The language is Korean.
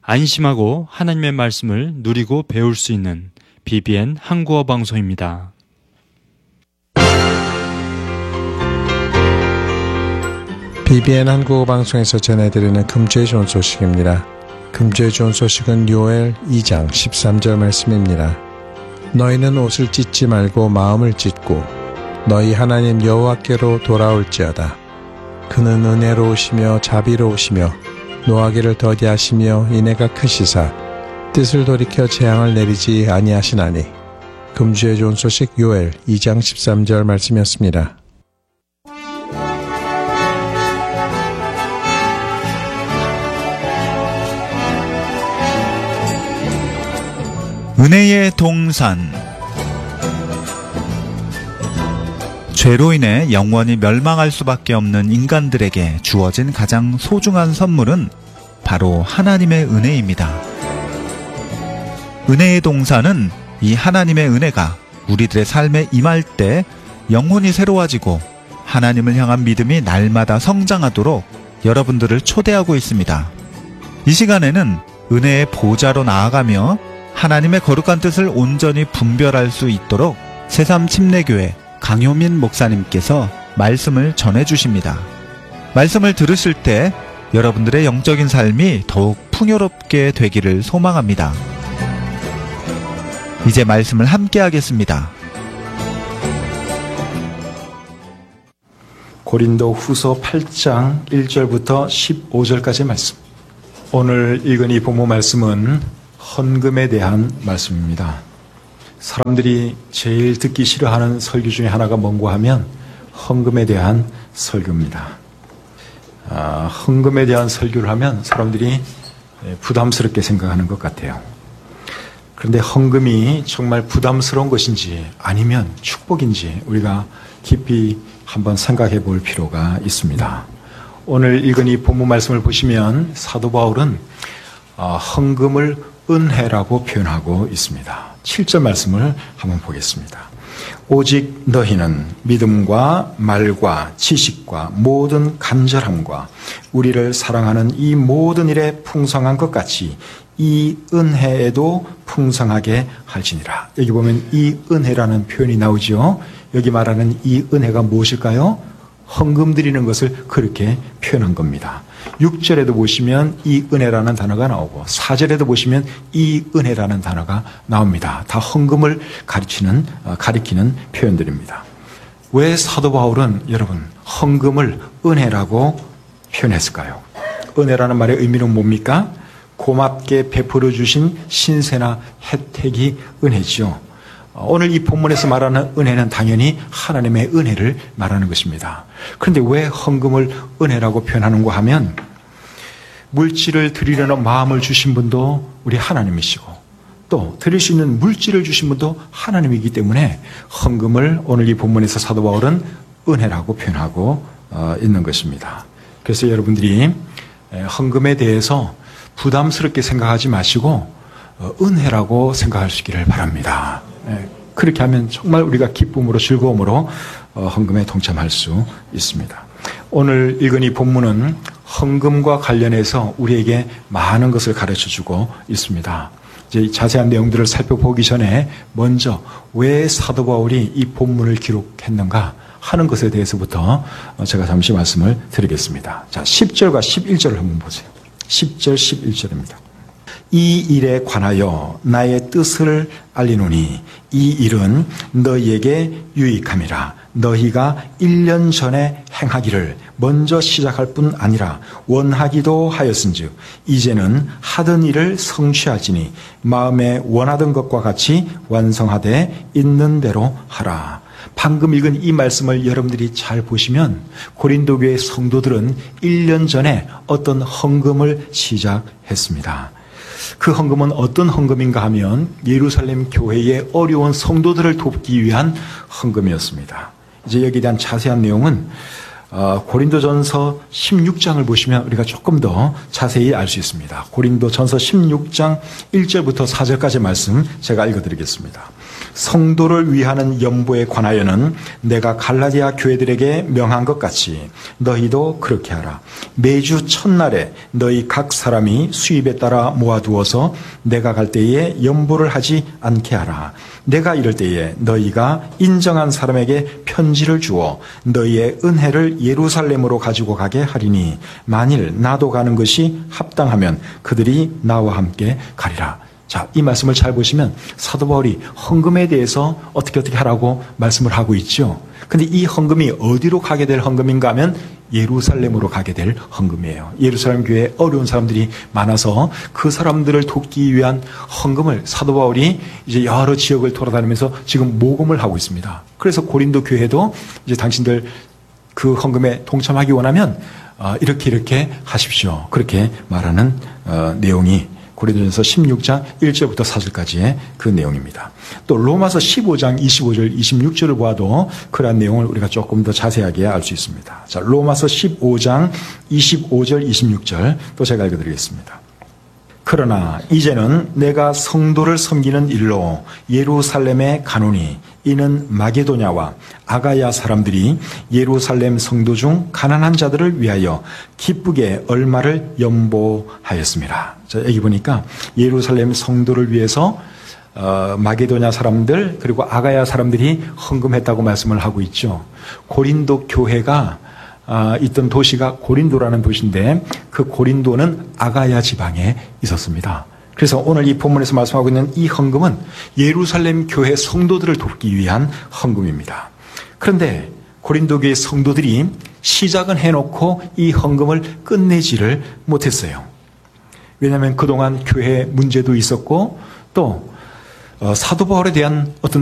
안심하고 하나님의 말씀을 누리고 배울 수 있는 BBN 한국어 방송입니다. BBN 한국어 방송에서 전해드리는 금주의 좋은 소식입니다. 금주의 좋은 소식은 요엘 2장 13절 말씀입니다. 너희는 옷을 찢지 말고 마음을 찢고 너희 하나님 여호와께로 돌아올지어다. 그는 은혜로우시며 자비로우시며 노하기를 더디하시며 인애가 크시사 뜻을 돌이켜 재앙을 내리지 아니하시나니. 금주의 좋은 소식 요엘 2장 13절 말씀이었습니다. 은혜의 동산. 죄로 인해 영원히 멸망할 수밖에 없는 인간들에게 주어진 가장 소중한 선물은 바로 하나님의 은혜입니다. 은혜의 동산은 이 하나님의 은혜가 우리들의 삶에 임할 때 영혼이 새로워지고 하나님을 향한 믿음이 날마다 성장하도록 여러분들을 초대하고 있습니다. 이 시간에는 은혜의 보좌로 나아가며 하나님의 거룩한 뜻을 온전히 분별할 수 있도록 새삼침례교회 강효민 목사님께서 말씀을 전해주십니다. 말씀을 들으실 때 여러분들의 영적인 삶이 더욱 풍요롭게 되기를 소망합니다. 이제 말씀을 함께 하겠습니다. 고린도 후서 8장 1절부터 15절까지의 말씀. 오늘 읽은 이 본문 말씀은 헌금에 대한 말씀입니다. 사람들이 제일 듣기 싫어하는 설교 중에 하나가 뭔고 하면 헌금에 대한 설교입니다. 헌금에 대한 설교를 하면 사람들이 부담스럽게 생각하는 것 같아요. 그런데 헌금이 정말 부담스러운 것인지 아니면 축복인지 우리가 깊이 한번 생각해 볼 필요가 있습니다. 오늘 읽은 이 본문 말씀을 보시면 사도 바울은 헌금을 은혜라고 표현하고 있습니다. 7절 말씀을 한번 보겠습니다. 오직 너희는 믿음과 말과 지식과 모든 간절함과 우리를 사랑하는 이 모든 일에 풍성한 것 같이 이 은혜에도 풍성하게 할지니라. 여기 보면 이 은혜라는 표현이 나오죠. 여기 말하는 이 은혜가 무엇일까요? 헌금 드리는 것을 그렇게 표현한 겁니다. 6절에도 보시면 이 은혜라는 단어가 나오고 4절에도 보시면 이 은혜라는 단어가 나옵니다. 다 헌금을 가리키는 표현들입니다. 왜 사도 바울은 여러분 헌금을 은혜라고 표현했을까요? 은혜라는 말의 의미는 뭡니까? 고맙게 베풀어 주신 신세나 혜택이 은혜죠. 오늘 이 본문에서 말하는 은혜는 당연히 하나님의 은혜를 말하는 것입니다. 그런데 왜 헌금을 은혜라고 표현하는가 하면 물질을 드리려는 마음을 주신 분도 우리 하나님이시고 또 드릴 수 있는 물질을 주신 분도 하나님이기 때문에 헌금을 오늘 이 본문에서 사도 바울은 은혜라고 표현하고 있는 것입니다. 그래서 여러분들이 헌금에 대해서 부담스럽게 생각하지 마시고 은혜라고 생각할 수 있기를 바랍니다. 그렇게 하면 정말 우리가 기쁨으로 즐거움으로 헌금에 동참할 수 있습니다. 오늘 읽은 이 본문은 헌금과 관련해서 우리에게 많은 것을 가르쳐주고 있습니다. 이제 자세한 내용들을 살펴보기 전에 먼저 왜 사도 바울이 이 본문을 기록했는가 하는 것에 대해서부터 제가 잠시 말씀을 드리겠습니다. 자, 10절과 11절을 한번 보세요. 10절, 11절입니다. 이 일에 관하여 나의 뜻을 알리노니 이 일은 너희에게 유익함이라. 너희가 1년 전에 행하기를 먼저 시작할 뿐 아니라 원하기도 하였은즉 이제는 하던 일을 성취하지니 마음에 원하던 것과 같이 완성하되 있는 대로 하라. 방금 읽은 이 말씀을 여러분들이 잘 보시면 고린도 교회 성도들은 1년 전에 어떤 헌금을 시작했습니다. 그 헌금은 어떤 헌금인가 하면 예루살렘 교회의 어려운 성도들을 돕기 위한 헌금이었습니다. 이제 여기에 대한 자세한 내용은 고린도전서 16장을 보시면 우리가 조금 더 자세히 알 수 있습니다. 고린도전서 16장 1절부터 4절까지 말씀 제가 읽어드리겠습니다. 성도를 위하는 연보에 관하여는 내가 갈라디아 교회들에게 명한 것 같이 너희도 그렇게 하라. 매주 첫날에 너희 각 사람이 수입에 따라 모아두어서 내가 갈 때에 연보를 하지 않게 하라. 내가 이럴 때에 너희가 인정한 사람에게 편지를 주어 너희의 은혜를 예루살렘으로 가지고 가게 하리니 만일 나도 가는 것이 합당하면 그들이 나와 함께 가리라. 자, 이 말씀을 잘 보시면 사도 바울이 헌금에 대해서 어떻게 하라고 말씀을 하고 있죠. 근데 이 헌금이 어디로 가게 될 헌금인가 하면 예루살렘으로 가게 될 헌금이에요. 예루살렘 교회에 어려운 사람들이 많아서 그 사람들을 돕기 위한 헌금을 사도 바울이 이제 여러 지역을 돌아다니면서 지금 모금을 하고 있습니다. 그래서 고린도 교회도 이제 당신들 그 헌금에 동참하기 원하면 이렇게 하십시오. 그렇게 말하는 내용이 고린도전서 16장 1절부터 4절까지의 그 내용입니다. 또 로마서 15장 25절 26절을 보아도 그러한 내용을 우리가 조금 더 자세하게 알 수 있습니다. 자, 로마서 15장 25절 26절 또 제가 읽어드리겠습니다. 그러나 이제는 내가 성도를 섬기는 일로 예루살렘에 가노니 이는 마게도냐와 아가야 사람들이 예루살렘 성도 중 가난한 자들을 위하여 기쁘게 얼마를 연보하였습니다. 자, 여기 보니까 예루살렘 성도를 위해서 마게도냐 사람들 그리고 아가야 사람들이 헌금했다고 말씀을 하고 있죠. 고린도 교회가 있던 도시가 고린도라는 도시인데 그 고린도는 아가야 지방에 있었습니다. 그래서 오늘 이 본문에서 말씀하고 있는 이 헌금은 예루살렘 교회 성도들을 돕기 위한 헌금입니다. 그런데 고린도 교회 성도들이 시작은 해놓고 이 헌금을 끝내지를 못했어요. 왜냐하면 그동안 교회 문제도 있었고 또 사도 바울에 대한 어떤